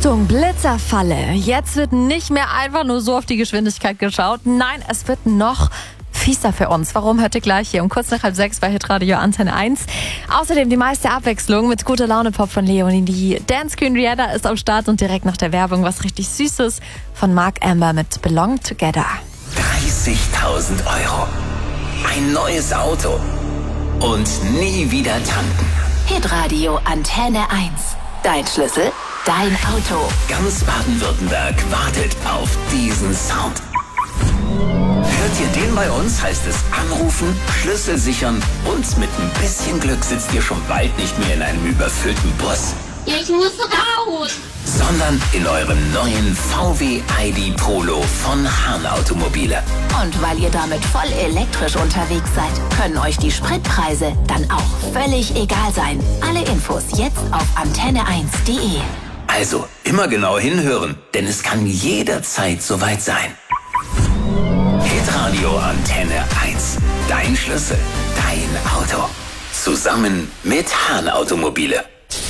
Achtung, Blitzerfalle. Jetzt wird nicht mehr einfach nur so auf die Geschwindigkeit geschaut. Nein, es wird noch fieser für uns. Warum? Hört ihr gleich hier um kurz nach 5:30 bei Hitradio Antenne 1. Außerdem die meiste Abwechslung mit guter Laune Pop von Leonie. Die Dance Queen Rihanna ist am Start und direkt nach der Werbung was richtig Süßes von Mark Amber mit Belong Together. 30.000 €. Ein neues Auto. Und nie wieder tanken. Hitradio Antenne 1. Dein Schlüssel, dein Auto. Ganz Baden-Württemberg wartet auf diesen Sound. Hört ihr den bei uns, heißt es anrufen, Schlüssel sichern und mit ein bisschen Glück sitzt ihr schon bald nicht mehr in einem überfüllten Bus. Ich muss raus! Sondern in eurem neuen VW ID Polo von Hahn Automobile. Und weil ihr damit voll elektrisch unterwegs seid, können euch die Spritpreise dann auch völlig egal sein. Alle Infos jetzt auf antenne1.de. Also immer genau hinhören, denn es kann jederzeit soweit sein. Hitradio Antenne 1. Dein Schlüssel, dein Auto. Zusammen mit Hahn Automobile.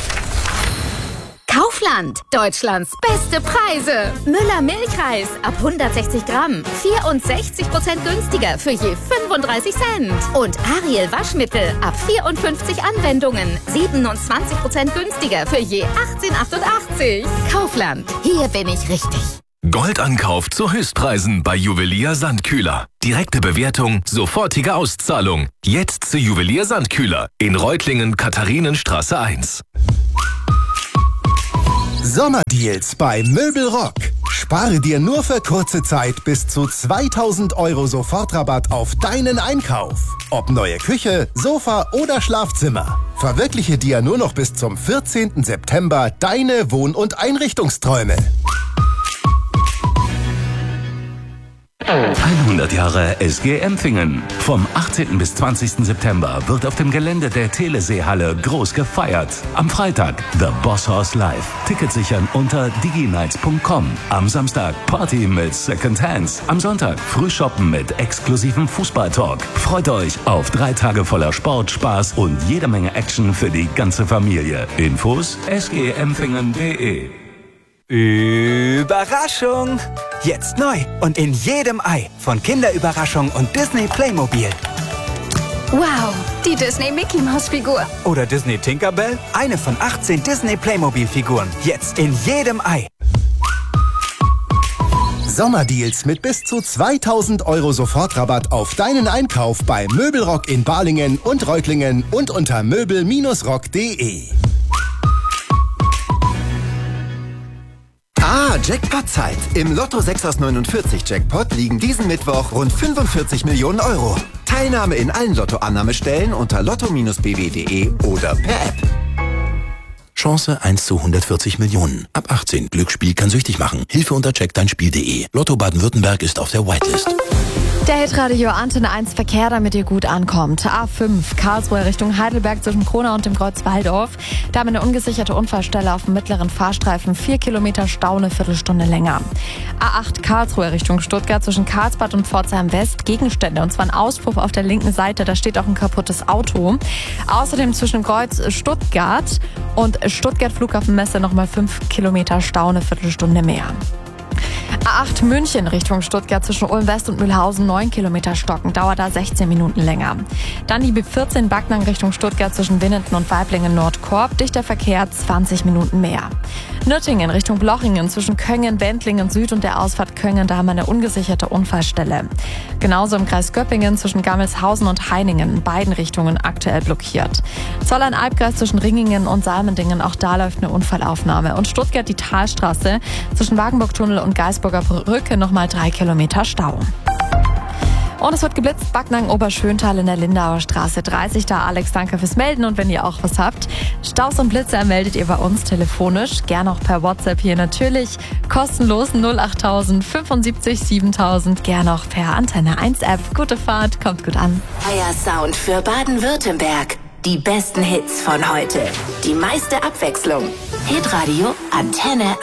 Kaufland, Deutschlands beste Preise. Müller Milchreis ab 160 Gramm, 64% günstiger für je 35 Cent. Und Ariel Waschmittel ab 54 Anwendungen, 27% günstiger für je 18,88. Kaufland, hier bin ich richtig. Goldankauf zu Höchstpreisen bei Juwelier Sandkühler. Direkte Bewertung, sofortige Auszahlung. Jetzt zu Juwelier Sandkühler in Reutlingen, Katharinenstraße 1. Sommerdeals bei Möbelrock. Spare dir nur für kurze Zeit bis zu 2.000 € Sofortrabatt auf deinen Einkauf. Ob neue Küche, Sofa oder Schlafzimmer. Verwirkliche dir nur noch bis zum 14. September deine Wohn- und Einrichtungsträume. 100 Jahre SG Empfingen. Vom 18. bis 20. September wird auf dem Gelände der Teleseehalle groß gefeiert. Am Freitag The Boss Hoss Live. Tickets sichern unter diginights.com. Am Samstag Party mit Second Hands. Am Sonntag Frühshoppen mit exklusivem Fußballtalk. Freut euch auf 3 Tage voller Sport, Spaß und jede Menge Action für die ganze Familie. Infos sgempfingen.de. Überraschung! Jetzt neu und in jedem Ei von Kinderüberraschung und Disney Playmobil. Wow, die Disney Mickey Maus Figur. Oder Disney Tinkerbell, eine von 18 Disney Playmobil Figuren. Jetzt in jedem Ei. Sommerdeals mit bis zu 2.000 € Sofortrabatt auf deinen Einkauf bei Möbelrock in Balingen und Reutlingen und unter möbel-rock.de. Jackpot-Zeit. Im Lotto 6 aus 49 Jackpot liegen diesen Mittwoch rund 45 Millionen €. Teilnahme in allen Lotto-Annahmestellen unter lotto-bw.de oder per App. Chance 1 zu 140 Millionen. Ab 18. Glücksspiel kann süchtig machen. Hilfe unter checkdeinspiel.de. Lotto Baden-Württemberg ist auf der Whitelist. Der Hitradio Antenne 1 Verkehr, damit ihr gut ankommt. A5 Karlsruhe Richtung Heidelberg zwischen Kronau und dem Kreuz Walldorf. Da haben wir eine ungesicherte Unfallstelle auf dem mittleren Fahrstreifen. 4 Kilometer Stau, eine Viertelstunde länger. A8 Karlsruhe Richtung Stuttgart zwischen Karlsbad und Pforzheim West. Gegenstände, und zwar ein Auspuff auf der linken Seite. Da steht auch ein kaputtes Auto. Außerdem zwischen Kreuz Stuttgart und Stuttgart Flughafenmesse nochmal 5 Kilometer Stau, eine Viertelstunde mehr. A8 München Richtung Stuttgart zwischen Ulm West und Mühlhausen 9 Kilometer stocken, dauert da 16 Minuten länger. Dann die B14 Backnang Richtung Stuttgart zwischen Winnenden und Weiblingen Nordkorb, dichter Verkehr 20 Minuten mehr. Nürtingen Richtung Blochingen zwischen Köngen, Wendlingen Süd und der Ausfahrt Köngen, da haben wir eine ungesicherte Unfallstelle. Genauso im Kreis Göppingen zwischen Gammelshausen und Heiningen, in beiden Richtungen aktuell blockiert. Zollern-Albkreis zwischen Ringingen und Salmendingen, auch da läuft eine Unfallaufnahme. Und Stuttgart die Talstraße zwischen Wagenburgtunnel und Geisburger Brücke nochmal 3 Kilometer Stau. Und es wird geblitzt, Backnang Oberschöntal in der Lindauer Straße 30. Da Alex, danke fürs Melden. Und wenn ihr auch was habt, Staus und Blitzer meldet ihr bei uns telefonisch. Gerne auch per WhatsApp hier natürlich. Kostenlos 08000 75 7000. Gerne auch per Antenne 1 App. Gute Fahrt, kommt gut an. Feiersound für Baden-Württemberg. Die besten Hits von heute. Die meiste Abwechslung. Hitradio Antenne